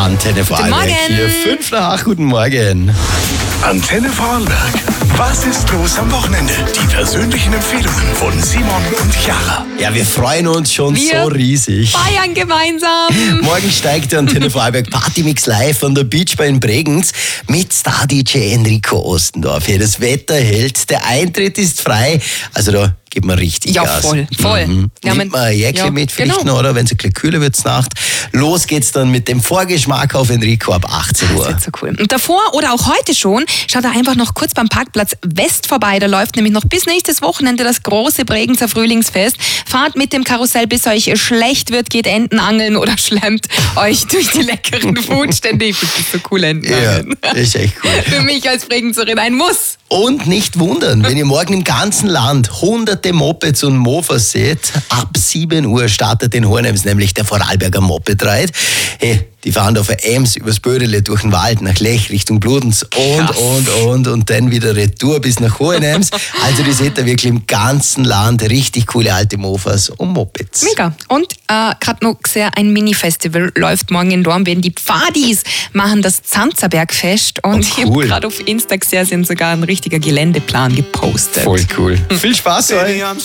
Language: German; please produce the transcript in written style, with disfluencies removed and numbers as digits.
Antenne Vorarlberg. Hier 5 nach 8, guten Morgen. Antenne Vorarlberg. Was ist los am Wochenende? Die persönlichen Empfehlungen von Simon und Chiara. Ja, wir freuen uns schon so riesig. Feiern gemeinsam. Morgen steigt der Antenne Vorarlberg Partymix live von der Beach Bar in Bregenz mit Star-DJ Enrico Ostendorf. Hier das Wetter hält, der Eintritt ist frei. Also da geht man richtig Gas. Ja, voll. Ja, Nimmt man ein Jäckchen mit, vielleicht noch, oder? Wenn es ein bisschen kühler wird Nacht. Los geht's dann mit dem Vorgeschmack auf Enrico ab 18 Uhr. Das wird so cool. Und davor oder auch heute schon, schaut da einfach noch kurz beim Parkplatz West vorbei. Da läuft nämlich noch bis nächstes Wochenende das große Bregenzer Frühlingsfest. Fahrt mit dem Karussell, bis euch schlecht wird, geht Enten angeln oder schlemmt euch durch die leckeren Foodstände. Ich finde das so cool, Enten angeln. Ja, ist echt cool. Für mich als Bregenzerin ein Muss. Und nicht wundern, wenn ihr morgen im ganzen Land hunderte Mopeds und Mofas seht, ab 7 Uhr startet in Hornems nämlich der Vorarlberger Moped-Ride. Hey, die fahren da von Ems übers Bödele durch den Wald nach Lech Richtung Bludenz und dann wieder retour bis nach Hohenems. Also die seht ihr wirklich im ganzen Land richtig coole alte Mofas und Mopeds. Mega. Und gerade noch gesehen, ein Mini-Festival läuft morgen in Dornbirn. Die Pfadis machen das Zanzerbergfest und ich habe gerade auf Insta gesehen, sind sogar ein richtiger Geländeplan gepostet. Voll cool. Viel Spaß euch.